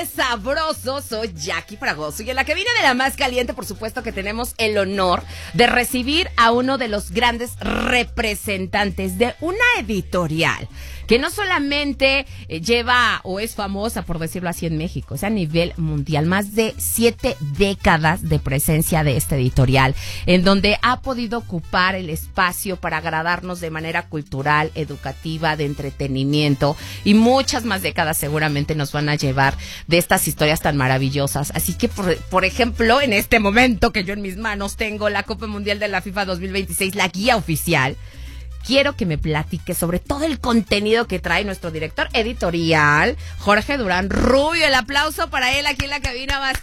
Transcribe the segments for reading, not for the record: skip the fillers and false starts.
Sabroso, soy Jackie Fragoso y en la cabina de La Más Caliente, por supuesto que tenemos el honor de recibir a uno de los grandes representantes de una editorial que no solamente lleva o es famosa, por decirlo así, en México, es a nivel mundial, más de 7 décadas de presencia de esta editorial, en donde ha podido ocupar el espacio para agradarnos de manera cultural, educativa, de entretenimiento, y muchas más décadas seguramente nos van a llevar de estas historias tan maravillosas. Así que, por ejemplo, en este momento que yo en mis manos tengo la Copa Mundial de la FIFA 2026, la guía oficial, quiero que me platique sobre todo el contenido que trae nuestro director editorial, Jorge Durán Rubio. El aplauso para él aquí en la cabina Más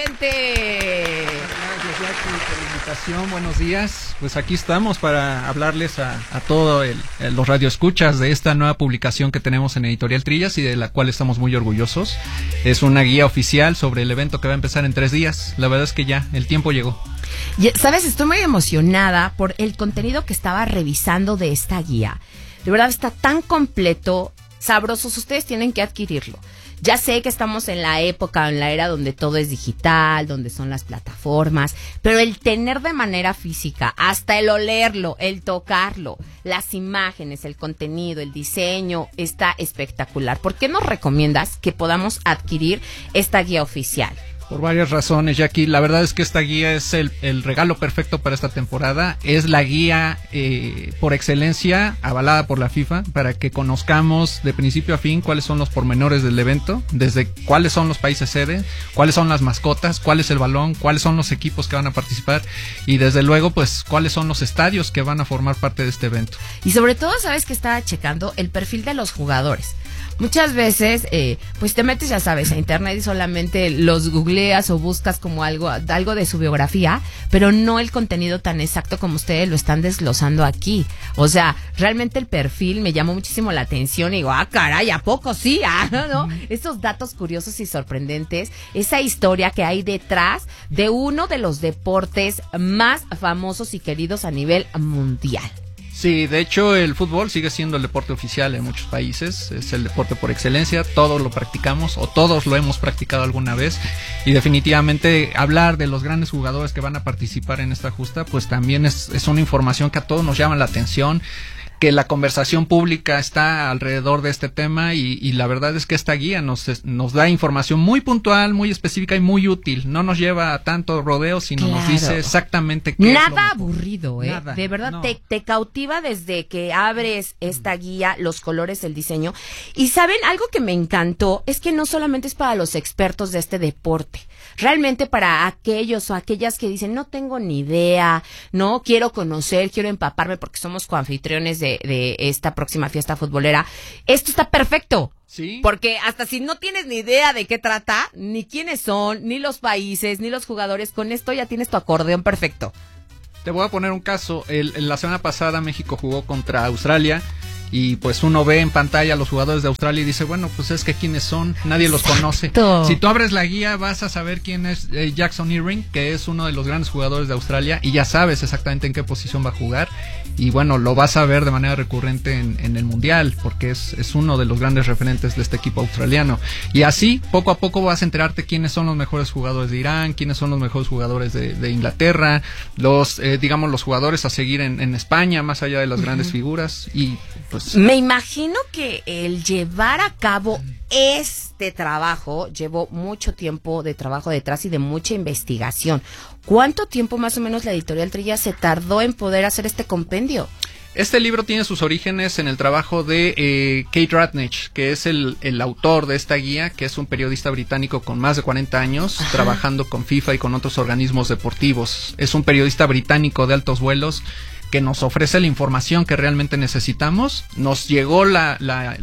Caliente. Gracias, Jackie, por la invitación. Buenos días. Pues aquí estamos para hablarles a todos los radioescuchas de esta nueva publicación que tenemos en Editorial Trillas y de la cual estamos muy orgullosos. Es una guía oficial sobre el evento que va a empezar en 3 días. La verdad es que ya el tiempo llegó. Sabes, estoy muy emocionada por el contenido que estaba revisando de esta guía. De verdad está tan completo, sabrosos, ustedes tienen que adquirirlo. Ya sé que estamos en la época, en la era donde todo es digital, donde son las plataformas, pero el tener de manera física, hasta el olerlo, el tocarlo, las imágenes, el contenido, el diseño, está espectacular. ¿Por qué nos recomiendas que podamos adquirir esta guía oficial? Por varias razones, Jackie. La verdad es que esta guía es el regalo perfecto para esta temporada. Es la guía por excelencia avalada por la FIFA para que conozcamos de principio a fin cuáles son los pormenores del evento, desde cuáles son los países sede, cuáles son las mascotas, cuál es el balón, cuáles son los equipos que van a participar y desde luego pues cuáles son los estadios que van a formar parte de este evento. Y sobre todo, sabes que estaba checando el perfil de los jugadores. Muchas veces, pues te metes, ya sabes, a internet y solamente los googleas o buscas como algo de su biografía, pero no el contenido tan exacto como ustedes lo están desglosando aquí. O sea, realmente el perfil me llamó muchísimo la atención y digo, caray, ¿a poco sí? ¿No? Esos datos curiosos y sorprendentes, esa historia que hay detrás de uno de los deportes más famosos y queridos a nivel mundial. Sí, de hecho el fútbol sigue siendo el deporte oficial en muchos países, es el deporte por excelencia, todos lo practicamos o todos lo hemos practicado alguna vez y definitivamente hablar de los grandes jugadores que van a participar en esta justa pues también es una información que a todos nos llama la atención, que la conversación pública está alrededor de este tema y la verdad es que esta guía nos da información muy puntual, muy específica y muy útil. No nos lleva a tanto rodeo, sino nos dice exactamente qué nada es lo aburrido, Nada, de verdad, no. te cautiva desde que abres esta guía, los colores, el diseño. Y ¿saben? Algo que me encantó es que no solamente es para los expertos de este deporte. Realmente para aquellos o aquellas que dicen, no tengo ni idea, no quiero conocer, quiero empaparme porque somos coanfitriones de esta próxima fiesta futbolera. Esto está perfecto. Sí. Porque hasta si no tienes ni idea de qué trata, ni quiénes son, ni los países, ni los jugadores, con esto ya tienes tu acordeón perfecto. Te voy a poner un caso. La semana pasada México jugó contra Australia y pues uno ve en pantalla a los jugadores de Australia y dice, bueno, pues es que quiénes son, nadie los conoce. Si tú abres la guía vas a saber quién es Jackson Irving, que es uno de los grandes jugadores de Australia y ya sabes exactamente en qué posición va a jugar y bueno, lo vas a ver de manera recurrente en el Mundial porque es uno de los grandes referentes de este equipo australiano y así poco a poco vas a enterarte quiénes son los mejores jugadores de Irán, quiénes son los mejores jugadores de Inglaterra, los jugadores a seguir en España más allá de las grandes figuras y pues me imagino que el llevar a cabo este trabajo llevó mucho tiempo de trabajo detrás y de mucha investigación. ¿Cuánto tiempo más o menos la editorial Trillas se tardó en poder hacer este compendio? Este libro tiene sus orígenes en el trabajo de Kate Ratnich, que es el autor de esta guía, que es un periodista británico con más de 40 años, trabajando con FIFA y con otros organismos deportivos. Es un periodista británico de altos vuelos que nos ofrece la información que realmente necesitamos. Nos llegó la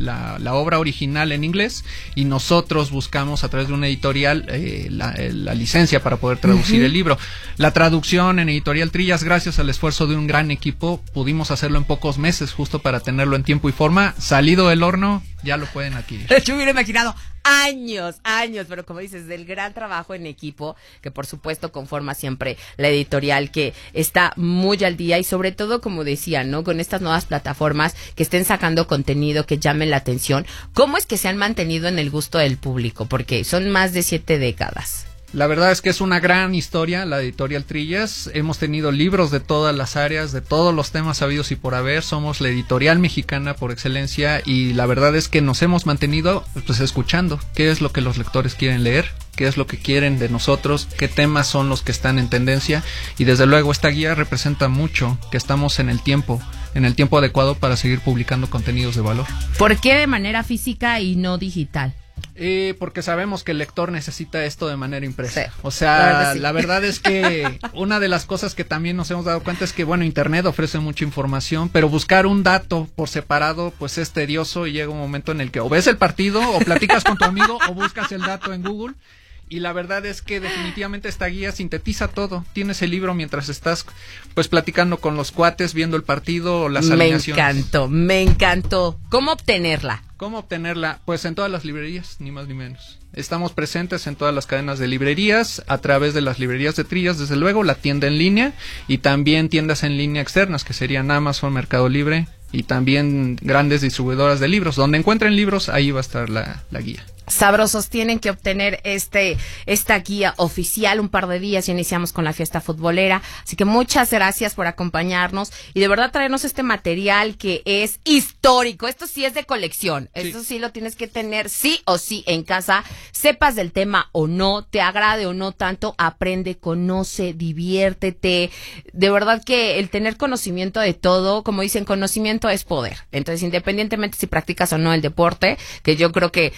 obra original en inglés y nosotros buscamos a través de una editorial la licencia para poder traducir el libro. La traducción en Editorial Trillas, gracias al esfuerzo de un gran equipo, pudimos hacerlo en pocos meses, justo para tenerlo en tiempo y forma. Salido del horno, ya lo pueden adquirir. Yo hubiera imaginado años, pero como dices, del gran trabajo en equipo, que por supuesto conforma siempre la editorial, que está muy al día y sobre todo, como decía, ¿no? Con estas nuevas plataformas que estén sacando contenido que llamen la atención, ¿cómo es que se han mantenido en el gusto del público? Porque son más de 7 décadas. La verdad es que es una gran historia la editorial Trillas. Hemos tenido libros de todas las áreas, de todos los temas sabidos y por haber. Somos la editorial mexicana por excelencia y la verdad es que nos hemos mantenido pues escuchando qué es lo que los lectores quieren leer, qué es lo que quieren de nosotros, qué temas son los que están en tendencia y desde luego esta guía representa mucho que estamos en el tiempo adecuado para seguir publicando contenidos de valor. ¿Por qué de manera física y no digital? Porque sabemos que el lector necesita esto de manera impresa. Sí, o sea, la verdad es que una de las cosas que también nos hemos dado cuenta es que, bueno, Internet ofrece mucha información, pero buscar un dato por separado, pues es tedioso y llega un momento en el que o ves el partido, o platicas con tu amigo, o buscas el dato en Google. Y la verdad es que definitivamente esta guía sintetiza todo. Tienes el libro mientras estás pues platicando con los cuates, viendo el partido o las alineaciones. Me encantó. ¿Cómo obtenerla? Pues en todas las librerías, ni más ni menos. Estamos presentes en todas las cadenas de librerías, a través de las librerías de Trillas, desde luego, la tienda en línea y también tiendas en línea externas, que serían Amazon, Mercado Libre y también grandes distribuidoras de libros. Donde encuentren libros, ahí va a estar la guía. Sabrosos, tienen que obtener esta guía oficial. Un par de días y iniciamos con la fiesta futbolera, así que muchas gracias por acompañarnos y de verdad traernos este material que es histórico. Esto sí es de colección, sí. Esto sí lo tienes que tener sí o sí en casa, sepas del tema o no, te agrade o no tanto, aprende, conoce, diviértete. De verdad que el tener conocimiento de todo, como dicen, conocimiento es poder. Entonces, independientemente si practicas o no el deporte, que yo creo que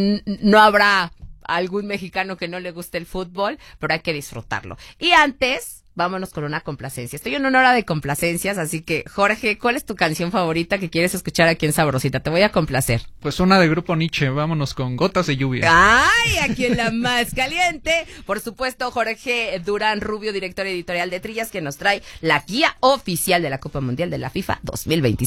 no habrá algún mexicano que no le guste el fútbol, pero hay que disfrutarlo. Y antes, vámonos con una complacencia. Estoy en una hora de complacencias, así que, Jorge, ¿cuál es tu canción favorita que quieres escuchar aquí en Sabrosita? Te voy a complacer. Pues una de Grupo Nietzsche, vámonos con Gotas de Lluvia. ¡Ay! Aquí en la más caliente. Por supuesto, Jorge Durán Rubio, director editorial de Trillas, que nos trae la guía oficial de la Copa Mundial de la FIFA 2026.